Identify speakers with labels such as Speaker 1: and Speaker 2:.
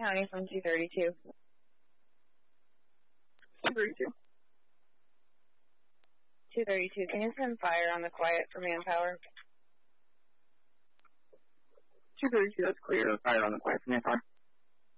Speaker 1: County from 232.
Speaker 2: 232.
Speaker 1: 232, can you send fire on the quiet for manpower?
Speaker 2: 232, that's clear. Fire on the quiet for manpower.